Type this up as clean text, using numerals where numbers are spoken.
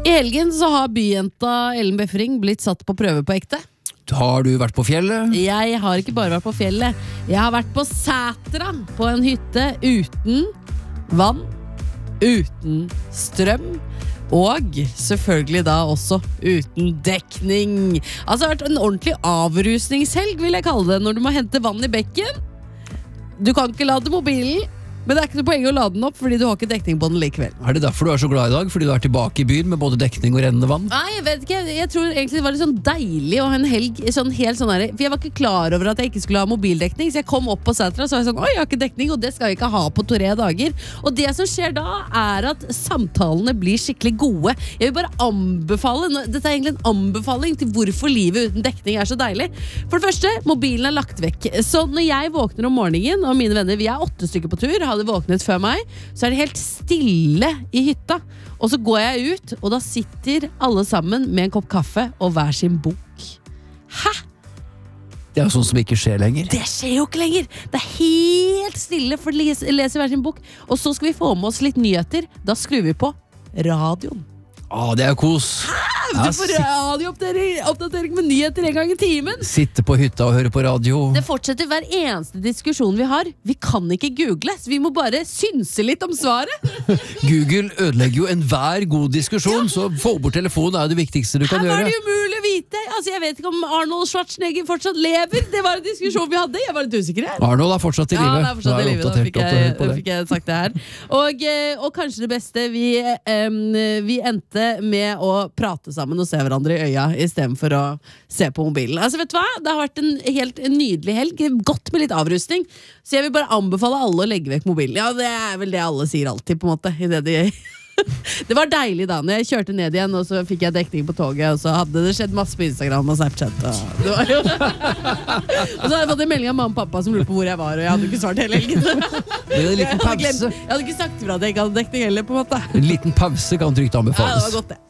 I helgen så har byjenta Ellen Befring blitt satt på prøve på ekte. Har du vært på fjellet? Jeg har ikke bare vært på fjellet. Jeg har vært på Sætra, på en hytte uten vann, uten strøm, og selvfølgelig da også uten dekning. Altså det har vært en ordentlig avrusningshelg, vil jeg kalle det, når du må hente vann i bekken. Du kan ikke lade mobilen, men det er ikke noe poeng å lade den opp, fordi du har ikke dekning på den likevel. Er det derfor du er så glad i dag? Fordi du er tilbake i byen med både dekning og rennende vann? Nei, jeg vet ikke. Jeg tror egentlig det var litt sånn deilig å ha en helg sånn helt sånn her. For jeg var ikke klar over at jeg ikke skulle ha mobildekning, så jeg kom opp på Sætra, så var jeg sånn, oi, jeg har ikke dekning, og det skal jeg ikke ha på 3 dager. Og det som skjer da, er at samtalene blir skikkelig gode. Jeg vil bare anbefale, dette er egentlig en anbefaling til hvorfor livet uten dekning er så deilig. For det første, mobilen er lagt vekk. Så når jeg våkner om morgenen, og mine venner, vi er 8 stykker på tur, hadde våknet før meg, så er det helt stille i hytta. Og så går jeg ut, og da sitter alle sammen med en kopp kaffe og hver sin bok. Hæ? Det er jo sånn som ikke skjer lenger. Det skjer jo ikke lenger! Det er helt stille for å lese hver sin bok. Og så skal vi få med oss litt nyheter. Da skrur vi på radioen. Det er jo kos. Du får radiooppdatering med nyheter en gang i timen. Sitte på hytta og høre på radio. Det fortsetter hver eneste diskusjon vi har. Vi kan ikke google, så vi må bare synse litt om svaret. Google ødelegger jo enhver god diskusjon, så få bort telefonen er det viktigste du kan Her gjøre. var det umulig å vite. Altså, jeg vet ikke om Arnold Schwarzenegger fortsatt lever. Det var en diskusjon vi hadde. Jeg var litt usikker her. Arnold er fortsatt i live. Ja, det er fortsatt i live. Da fikk jeg sagt det her. Og kanskje det beste, vi endte med å prate sammen og se hverandre i øya i stedet for å se på mobilen. Altså, vet du hva? Det har vært en helt nydelig helg. Godt med litt avrustning. Så jeg vil bare anbefale alle å legge vekk mobilen. Ja, det er vel det alle sier alltid, på en måte, i det de det var deilig da, når jeg kjørte ned igjen, og så fikk jeg dekning på toget, og så hadde det skjedd masse på Instagram og Snapchat. Og det var jo og så hadde jeg fått en melding av mamma og pappa som lurte på hvor jeg var, og jeg hadde ikke svart hele helgen. Det er en liten pause. Jeg hadde ikke sagt fra at jeg ikke hadde dekning heller, på en måte. En liten pause kan trygt anbefales. Ja, det var godt det.